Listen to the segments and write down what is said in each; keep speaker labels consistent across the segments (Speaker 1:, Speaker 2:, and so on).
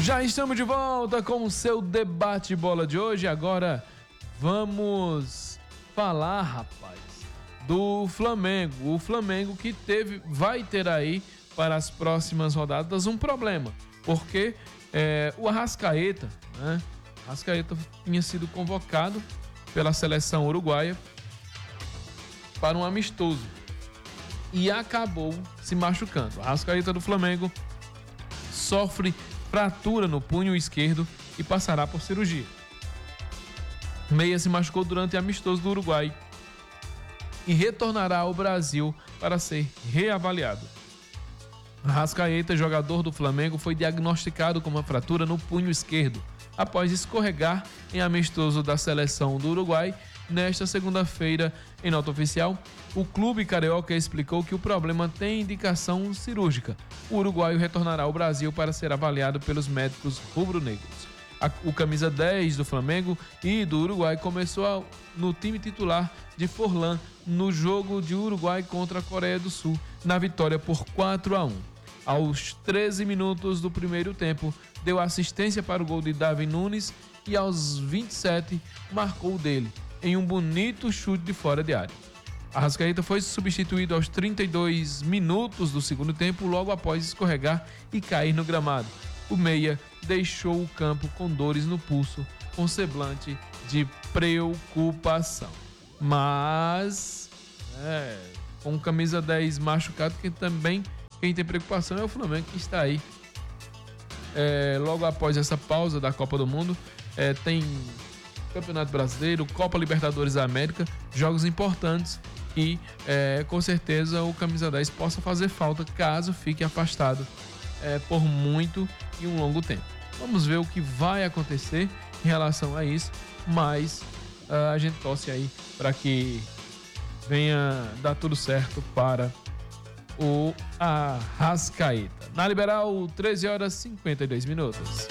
Speaker 1: Já estamos de volta com o seu debate bola de hoje. Agora vamos falar, rapaz, do Flamengo. O Flamengo que vai ter aí para as próximas rodadas um problema, porque o Arrascaeta, né? Arrascaeta tinha sido convocado pela seleção uruguaia para um amistoso e acabou se machucando. A Arrascaeta do Flamengo sofre fratura no punho esquerdo e passará por cirurgia. Meia se machucou durante o amistoso do Uruguai e retornará ao Brasil para ser reavaliado. Arrascaeta, jogador do Flamengo, foi diagnosticado com uma fratura no punho esquerdo após escorregar em amistoso da seleção do Uruguai. Nesta segunda-feira, em nota oficial, o clube carioca explicou que o problema tem indicação cirúrgica. O uruguaio retornará ao Brasil para ser avaliado pelos médicos rubro-negros. O camisa 10 do Flamengo e do Uruguai começou no time titular de Forlan no jogo de Uruguai contra a Coreia do Sul, na vitória por 4-1. Aos 13 minutos do primeiro tempo, deu assistência para o gol de Davi Nunes e aos 27 marcou o dele, em um bonito chute de fora de área. Arrascaeta foi substituído aos 32 minutos do segundo tempo, logo após escorregar e cair no gramado. O meia deixou o campo com dores no pulso, com semblante de preocupação. Mas, com camisa 10 machucado, quem tem preocupação é o Flamengo, que está aí. Logo após essa pausa da Copa do Mundo, tem Campeonato Brasileiro, Copa Libertadores da América, jogos importantes e com certeza o camisa 10 possa fazer falta caso fique afastado por muito e um longo tempo. Vamos ver o que vai acontecer em relação a isso, mas a gente torce aí para que venha dar tudo certo para o Arrascaeta. Na Liberal, 13 horas e 52 minutos.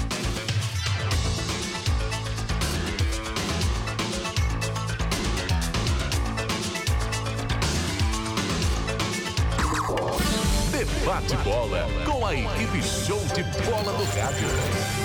Speaker 2: Debate Bola com a equipe Show de Bola do Rádio.